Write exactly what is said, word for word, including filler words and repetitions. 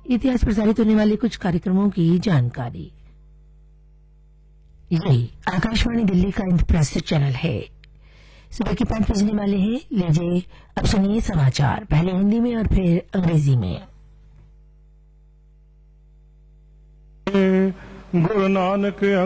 इतिहास प्रसारित होने वाले कुछ कार्यक्रमों की जानकारी। ये आकाशवाणी दिल्ली का इंद्रप्रस्थ चैनल है। सुबह के पांच बजने वाले हैं। लीजिए अब सुनिए समाचार, पहले हिंदी में और फिर अंग्रेजी में। गुरु नानक